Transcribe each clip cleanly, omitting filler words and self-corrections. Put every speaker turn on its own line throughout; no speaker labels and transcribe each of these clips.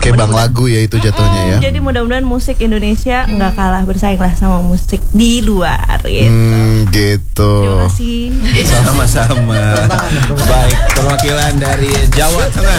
Kayak bang lagu ya itu jatuhnya ya.
Jadi mudah-mudahan musik Indonesia nggak kalah bersaing lah sama musik di luar gitu.
Gitu.
Terima kasih.
Sama-sama. Baik, perwakilan dari Jawa Tengah.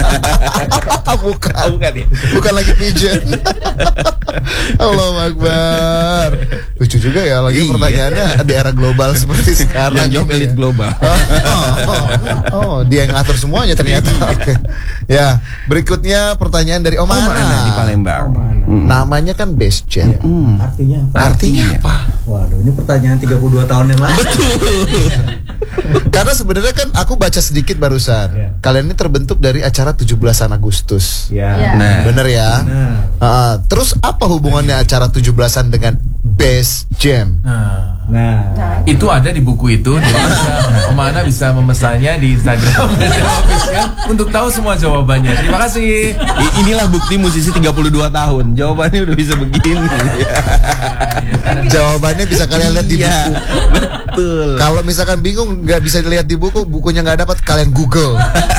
Bukan ya. Bukan lagi pigeon. Allahu Akbar. Lucu juga ya lagi pertanyaannya di era global seperti sekarang.
Yang jawab elit global.
Oh, dia yang ngatur semuanya ternyata. Oke. Ya, berikutnya pertanyaan dari Om Ana
di Palembang.
Namanya kan Best Jam. Artinya apa?
Waduh, ini pertanyaan 32 tahun yang lalu.
Karena sebenarnya kan aku baca sedikit barusan. Kalian ini terbentuk dari acara 17-an Agustus.
Nah,
bener ya? Terus apa hubungannya acara 17-an dengan Best Jam?
Nah,
itu ada di buku itu. Om Ana bisa memesannya di Instagram untuk tahu semua jawabannya. Terima kasih.
Inilah bukti musisi 32 tahun. Jawabannya udah bisa begini.
Jawabannya bisa kalian lihat di buku.
Betul.
Kalau misalkan bingung nggak bisa dilihat di buku, bukunya nggak dapat, kalian Google.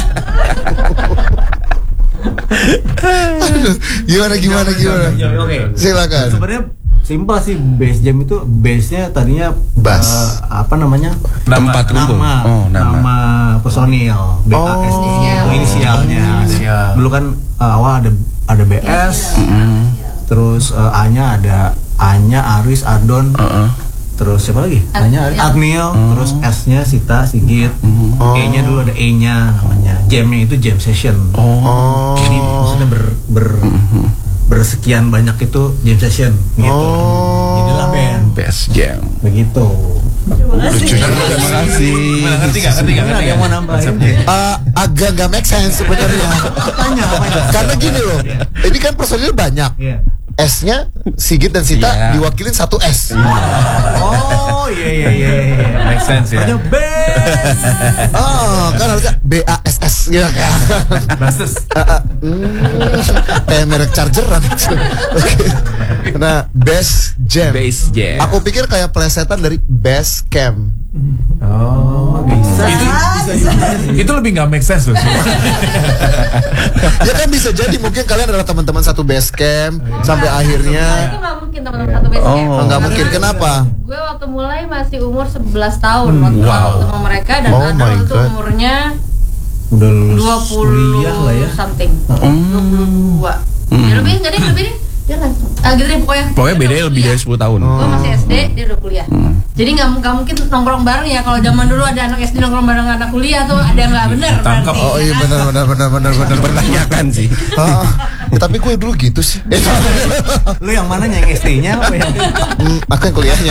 Aduh, gimana?
Oke.
Silakan.
Sebenarnya simpel sih, Best Jam itu base-nya tadinya
Bass.
apa namanya?
Tempat kumpul.
Nama personil BAS itu inisialnya. Dulu kan awal ada BS. Terus A-nya ada Anya, Aris, Adon. Terus siapa lagi? A-nya Agniel, terus S-nya Sita, Sigit. E-nya dulu ada E-nya namanya. Jam-nya itu jam session. Jadi maksudnya bersekian banyak itu jam session gitu. Inilah band
Best Jam.
begitu.
Terima kasih.
Ngerti nggak?
Yang mau nambahin?
Agak nggak make sense sebenarnya.
Tanya.
Karena gini loh, ini kan personil banyak.
Iya.
S-nya Sigit dan Sita diwakilin satu S.
Oh iya.
Make sense ya.
Hanya band.
Kan harusnya BASS gitu kan.
Basis.
Kayak merek chargeran. Oke. Nah, Best Jam.
Best Jam.
Aku pikir kayak plesetan dari Best Camp.
Itu lebih nggak make sense loh.
Ya kan bisa jadi mungkin kalian adalah teman-teman satu base camp sampai akhirnya.
Itu nggak mungkin teman-teman satu base camp.
Nggak mungkin. Kenapa?
Gue waktu mulai masih umur 11 tahun waktu sama mereka, dan ada waktu umurnya
Udah
20
lah ya.
something. 22. Ya lebih nggak deh, lebih deh. Ya kan? Gitu deh pokoknya.
Pokoknya bedanya lebih dari 10 tahun.
Gue masih SD, dia udah kuliah. Jadi nggak mungkin nongkrong bareng ya. Kalau zaman dulu ada anak SD nongkrong bareng anak kuliah tuh ada yang nggak bener.
Tangkap.
Oh iya benar.
Pertanyakan sih.
Ya, tapi gue dulu gitu sih.
Lu yang mana, yang SD-nya apa yang?
Aku yang kuliahnya.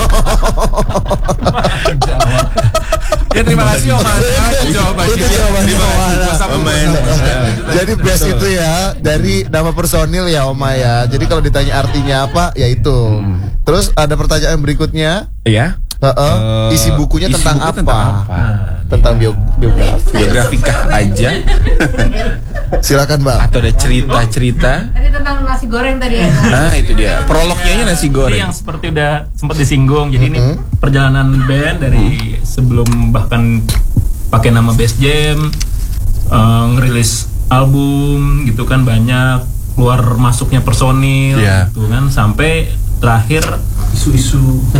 Ya terima kasih Om Ana. Jawabannya.
Itu jawabannya Om Ana. Jadi best itu ya dari nama personil ya Oma ya. Jadi kalau ditanya artinya apa ya itu. Terus ada pertanyaan berikutnya.
Iya.
Isi bukunya tentang apa? Tentang biografi.
Biografikah aja?
Silakan Bang.
Atau ada cerita-cerita?
Tadi tentang nasi goreng tadi ya.
Nah itu dia. Prolognya nasi
Ini
goreng.
yang seperti udah sempat disinggung. Jadi ini perjalanan band dari sebelum bahkan pakai nama Best Jam, ngerilis album gitu kan, banyak keluar masuknya personil gitu kan, sampai terakhir isu-isu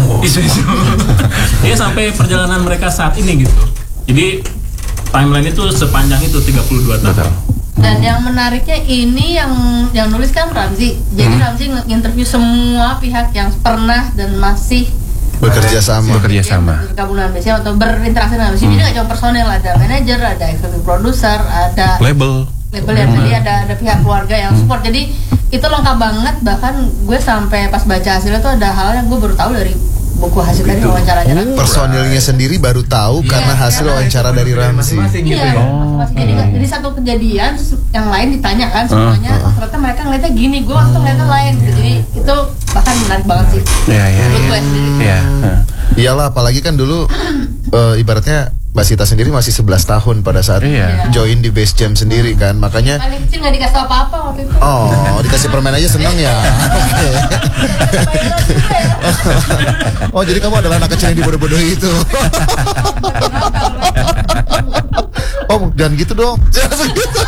ya sampai perjalanan mereka saat ini gitu. Jadi timeline itu sepanjang itu 32 tahun.
Dan yang menariknya ini yang nulis kan Ramzi. Jadi Ramzi nge-interview semua pihak yang pernah dan masih
bekerja sama.
bergabung dengan BSM atau berinteraksi dengan BSM. Jadi nggak cuma personel, ada manajer, ada executive producer, ada
label
yang tadi ada pihak keluarga yang support. Jadi itu lengkap banget. Bahkan gue sampai pas baca hasilnya tuh ada hal yang gue baru tahu dari buku hasil dari wawancaranya.
Personilnya sendiri baru tahu karena hasil wawancara dari Ramzi.
Iya, jadi satu kejadian yang lain ditanyakan semuanya. Ternyata mereka ngeliatnya gini, gue waktu ngeliatnya lain gitu. Jadi itu bahkan menarik banget sih. Menurut gue sendiri.
Iyalah, apalagi kan dulu ibaratnya Mbak Sita sendiri masih 11 tahun pada saat join di Best Jam sendiri kan. Makanya
paling kecil nggak dikasih apa-apa waktu itu.
Oh, dikasih permen aja seneng ya. Oh, jadi kamu adalah anak kecil yang dibodoh-bodohi itu. Oh, dan gitu dong. Jangan segitu.